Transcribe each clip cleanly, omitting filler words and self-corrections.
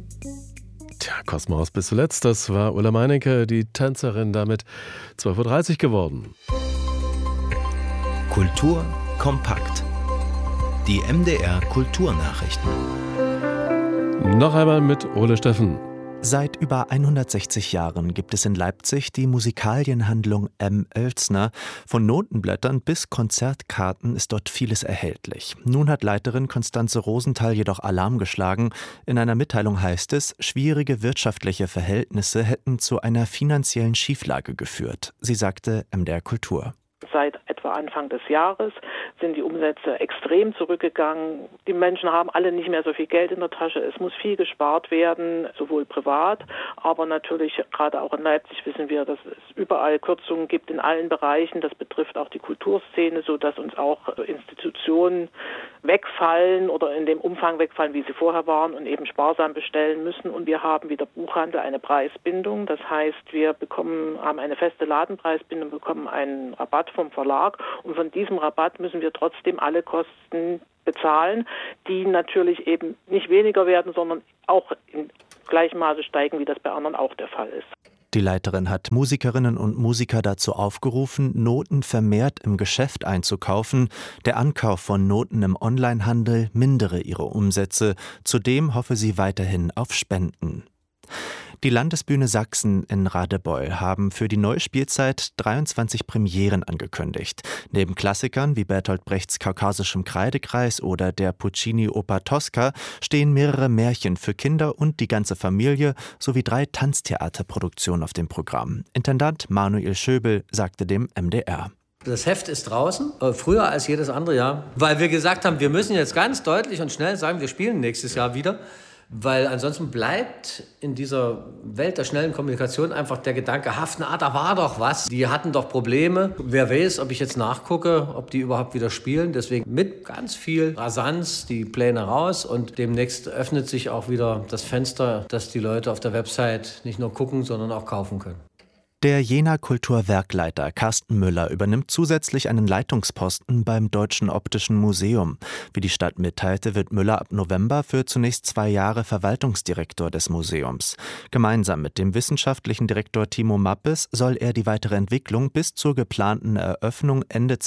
Tja, Kosmos bis zuletzt, das war Ulla Meinecke, die Tänzerin, damit 12.30 Uhr geworden. Kultur kompakt. Die MDR Kulturnachrichten. Noch einmal mit Ole Steffen. Seit über 160 Jahren gibt es in Leipzig die Musikalienhandlung M. Oelsner. Von Notenblättern bis Konzertkarten ist dort vieles erhältlich. Nun hat Leiterin Constanze Rosenthal jedoch Alarm geschlagen. In einer Mitteilung heißt es, schwierige wirtschaftliche Verhältnisse hätten zu einer finanziellen Schieflage geführt. Sie sagte MDR Kultur. Seit etwa Anfang des Jahres sind die Umsätze extrem zurückgegangen. Die Menschen haben alle nicht mehr so viel Geld in der Tasche. Es muss viel gespart werden, sowohl privat, aber natürlich gerade auch in Leipzig wissen wir, dass es überall Kürzungen gibt in allen Bereichen. Das betrifft auch die Kulturszene, sodass uns auch Institutionen wegfallen oder in dem Umfang wegfallen, wie sie vorher waren und eben sparsam bestellen müssen. Und wir haben wie der Buchhandel eine Preisbindung. Das heißt, wir haben eine feste Ladenpreisbindung, bekommen einen Rabatt vom Verlag und von diesem Rabatt müssen wir trotzdem alle Kosten bezahlen, die natürlich eben nicht weniger werden, sondern auch in gleichem Maße steigen, wie das bei anderen auch der Fall ist. Die Leiterin hat Musikerinnen und Musiker dazu aufgerufen, Noten vermehrt im Geschäft einzukaufen. Der Ankauf von Noten im Onlinehandel mindere ihre Umsätze. Zudem hoffe sie weiterhin auf Spenden. Die Landesbühne Sachsen in Radebeul haben für die neue Spielzeit 23 Premieren angekündigt. Neben Klassikern wie Bertolt Brechts Kaukasischem Kreidekreis oder der Puccini-Oper Tosca stehen mehrere Märchen für Kinder und die ganze Familie sowie 3 Tanztheaterproduktionen auf dem Programm. Intendant Manuel Schöbel sagte dem MDR. Das Heft ist draußen, früher als jedes andere Jahr, weil wir gesagt haben, wir müssen jetzt ganz deutlich und schnell sagen, wir spielen nächstes Jahr wieder. Weil ansonsten bleibt in dieser Welt der schnellen Kommunikation einfach der Gedanke haften, da war doch was, die hatten doch Probleme. Wer weiß, ob ich jetzt nachgucke, ob die überhaupt wieder spielen. Deswegen mit ganz viel Rasanz die Pläne raus und demnächst öffnet sich auch wieder das Fenster, dass die Leute auf der Website nicht nur gucken, sondern auch kaufen können. Der Jenaer Kulturwerkleiter Carsten Müller übernimmt zusätzlich einen Leitungsposten beim Deutschen Optischen Museum. Wie die Stadt mitteilte, wird Müller ab November für zunächst 2 Jahre Verwaltungsdirektor des Museums. Gemeinsam mit dem wissenschaftlichen Direktor Timo Mappes soll er die weitere Entwicklung bis zur geplanten Eröffnung Ende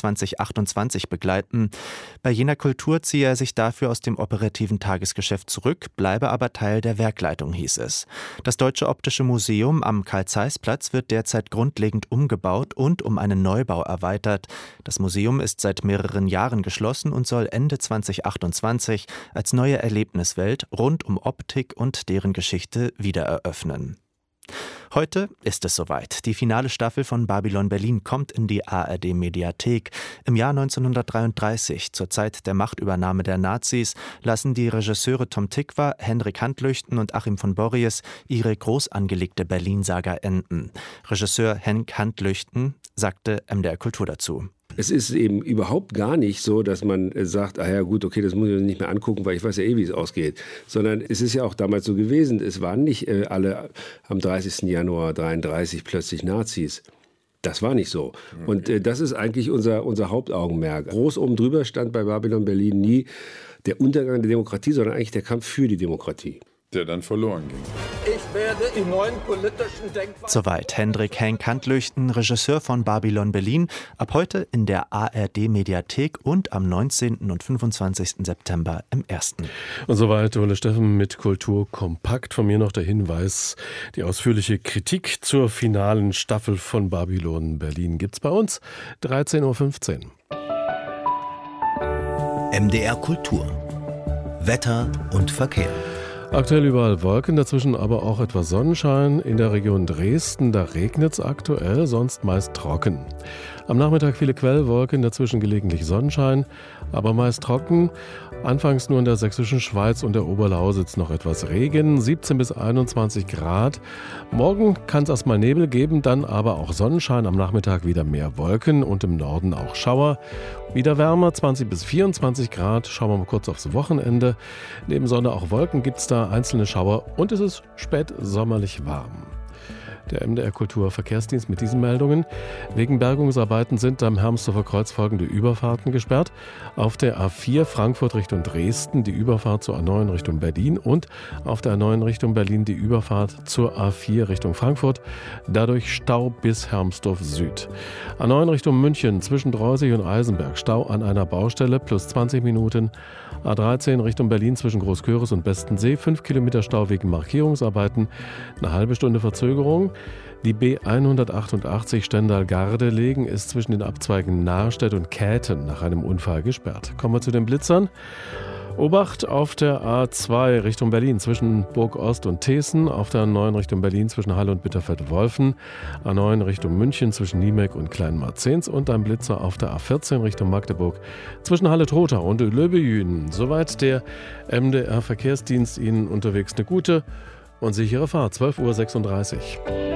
2028 begleiten. Bei Jenaer Kultur ziehe er sich dafür aus dem operativen Tagesgeschäft zurück, bleibe aber Teil der Werkleitung, hieß es. Das Deutsche Optische Museum am Karl-Zeiss-Platz wird derzeit grundlegend umgebaut und um einen Neubau erweitert. Das Museum ist seit mehreren Jahren geschlossen und soll Ende 2028 als neue Erlebniswelt rund um Optik und deren Geschichte wieder eröffnen. Heute ist es soweit. Die finale Staffel von Babylon Berlin kommt in die ARD-Mediathek. Im Jahr 1933, zur Zeit der Machtübernahme der Nazis, lassen die Regisseure Tom Tykwer, Henrik Handlüchten und Achim von Borries ihre groß angelegte Berlin-Saga enden. Regisseur Henk Handlüchten sagte MDR Kultur dazu. Es ist eben überhaupt gar nicht so, dass man sagt, ja gut, okay, das muss ich nicht mehr angucken, weil ich weiß ja wie es ausgeht. Sondern es ist ja auch damals so gewesen, es waren nicht alle am 30. Januar 1933 plötzlich Nazis. Das war nicht so. Und das ist eigentlich unser Hauptaugenmerk. Groß oben drüber stand bei Babylon Berlin nie der Untergang der Demokratie, sondern eigentlich der Kampf für die Demokratie. Der dann verloren ging. Ich werde in neuen politischen Denkweisen... Soweit Henk Handlüchten, Regisseur von Babylon Berlin, ab heute in der ARD-Mediathek und am 19. und 25. September im 1. Und soweit Ole Steffen mit Kultur kompakt. Von mir noch der Hinweis, die ausführliche Kritik zur finalen Staffel von Babylon Berlin gibt's bei uns, 13.15 Uhr. MDR Kultur. Wetter und Verkehr. Aktuell überall Wolken, dazwischen aber auch etwas Sonnenschein. In der Region Dresden, da regnet es aktuell, sonst meist trocken. Am Nachmittag viele Quellwolken, dazwischen gelegentlich Sonnenschein, aber meist trocken. Anfangs nur in der sächsischen Schweiz und der Oberlausitz noch etwas Regen, 17 bis 21 Grad. Morgen kann es erstmal Nebel geben, dann aber auch Sonnenschein, am Nachmittag wieder mehr Wolken und im Norden auch Schauer. Wieder wärmer, 20 bis 24 Grad. Schauen wir mal kurz aufs Wochenende. Neben Sonne auch Wolken gibt es da einzelne Schauer und es ist spät sommerlich warm. Der MDR Kultur Verkehrsdienst mit diesen Meldungen. Wegen Bergungsarbeiten sind am Hermsdorfer Kreuz folgende Überfahrten gesperrt. Auf der A4 Frankfurt Richtung Dresden die Überfahrt zur A9 Richtung Berlin und auf der A9 Richtung Berlin die Überfahrt zur A4 Richtung Frankfurt. Dadurch Stau bis Hermsdorf Süd. A9 Richtung München zwischen Dreusig und Eisenberg Stau an einer Baustelle plus 20 Minuten. A13 Richtung Berlin zwischen Großköris und Bestensee 5 Kilometer Stau wegen Markierungsarbeiten. Eine halbe Stunde Verzögerung. Die B188 Stendal-Gardelegen ist zwischen den Abzweigen Nahrstedt und Käthen nach einem Unfall gesperrt. Kommen wir zu den Blitzern. Obacht auf der A2 Richtung Berlin zwischen Burg Ost und Teeßen, auf der A9 Richtung Berlin zwischen Halle und Bitterfeld-Wolfen, A9 Richtung München zwischen Niemek und Kleinmarzens und ein Blitzer auf der A14 Richtung Magdeburg zwischen Halle-Trotha und Löbejüden. Soweit der MDR Verkehrsdienst. Ihnen unterwegs eine gute und sichere Fahrt. 12:36 Uhr.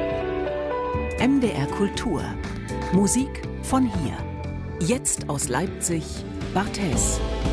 MDR Kultur. Musik von hier. Jetzt aus Leipzig, Barthes.